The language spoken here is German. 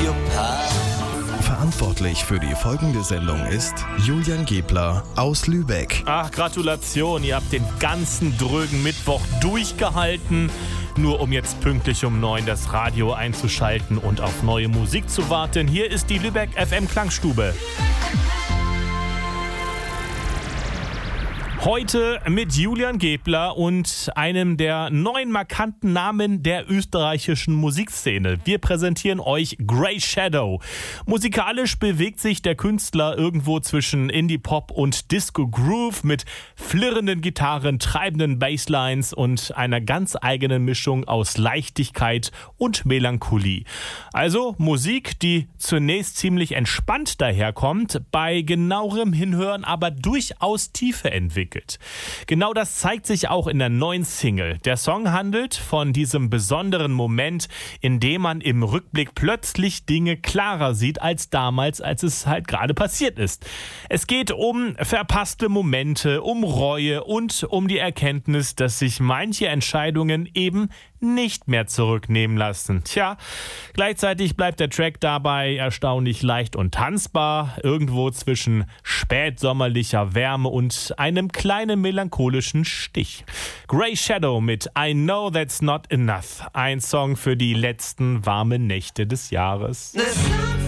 your path. Verantwortlich für die folgende Sendung ist Julian Gebler aus Lübeck. Ach, Gratulation, ihr habt den ganzen drögen Mittwoch durchgehalten, nur um jetzt pünktlich um 9 das Radio einzuschalten und auf neue Musik zu warten. Hier ist die Lübeck FM Klangstube. Heute mit Julian Gebler und einem der neuen markanten Namen der österreichischen Musikszene. Wir präsentieren euch Grey Shadow. Musikalisch bewegt sich der Künstler irgendwo zwischen Indie-Pop und Disco-Groove mit flirrenden Gitarren, treibenden Basslines und einer ganz eigenen Mischung aus Leichtigkeit und Melancholie. Also Musik, die zunächst ziemlich entspannt daherkommt, bei genauerem Hinhören aber durchaus Tiefe entwickelt. Genau das zeigt sich auch in der neuen Single. Der Song handelt von diesem besonderen Moment, in dem man im Rückblick plötzlich Dinge klarer sieht als damals, als es halt gerade passiert ist. Es geht um verpasste Momente, um Reue und um die Erkenntnis, dass sich manche Entscheidungen eben nicht mehr zurücknehmen lassen. Tja, gleichzeitig bleibt der Track dabei erstaunlich leicht und tanzbar, irgendwo zwischen spätsommerlicher Wärme und einem kleinen melancholischen Stich. Grey Shadow mit I Know That's Not Enough, ein Song für die letzten warmen Nächte des Jahres.